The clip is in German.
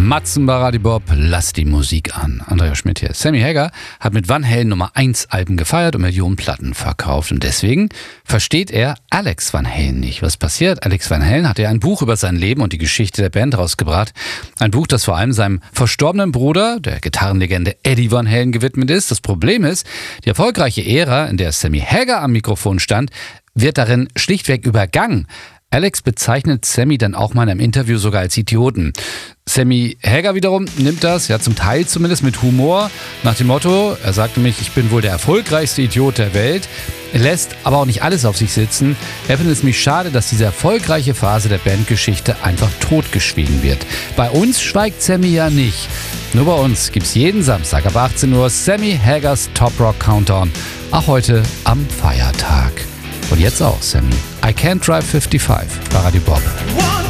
Matzen bei Radio Bob, lass die Musik an. Andreas Schmidt hier. Sammy Hagar hat mit Van Halen Nummer 1 Alben gefeiert und Millionen Platten verkauft. Und deswegen versteht er Alex Van Halen nicht. Was passiert? Alex Van Halen hat ja ein Buch über sein Leben und die Geschichte der Band rausgebracht. Ein Buch, das vor allem seinem verstorbenen Bruder, der Gitarrenlegende Eddie Van Halen, gewidmet ist. Das Problem ist, die erfolgreiche Ära, in der Sammy Hagar am Mikrofon stand, wird darin schlichtweg übergangen. Alex bezeichnet Sammy dann auch mal in einem Interview sogar als Idioten. Sammy Hagar wiederum nimmt das, ja zum Teil zumindest, mit Humor, nach dem Motto, er sagte nämlich, ich bin wohl der erfolgreichste Idiot der Welt. Er lässt aber auch nicht alles auf sich sitzen. Er findet es nämlich schade, dass diese erfolgreiche Phase der Bandgeschichte einfach totgeschwiegen wird. Bei uns schweigt Sammy ja nicht. Nur bei uns gibt's jeden Samstag ab 18 Uhr Sammy Hagars Top Rock Countdown. Auch heute am Feiertag. Und jetzt auch, Sammy. I Can't Drive 55 bei Radio Bob.